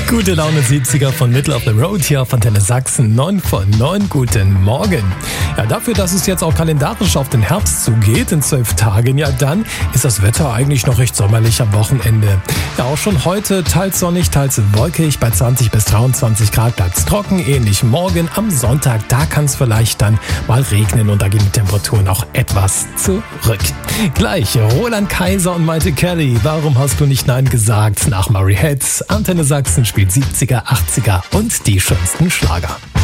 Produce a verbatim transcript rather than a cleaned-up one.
Gute Laune siebziger von Middle of the Road hier auf Antenne Sachsen. neun von neun. Guten Morgen. Ja, dafür, dass es jetzt auch kalendarisch auf den Herbst zugeht, in zwölf Tagen, ja dann ist das Wetter eigentlich noch recht sommerlich am Wochenende. Ja, auch schon heute teils sonnig, teils wolkig. Bei zwanzig bis dreiundzwanzig Grad bleibt's trocken. Ähnlich morgen am Sonntag, da kann es vielleicht dann mal regnen und da gehen die Temperaturen auch etwas zurück. Gleich Roland Kaiser und Maite Kelly. Warum hast du nicht Nein gesagt? Nach Murray Heads. Antenne Sachsen spielt siebziger, achtziger und die schönsten Schlager.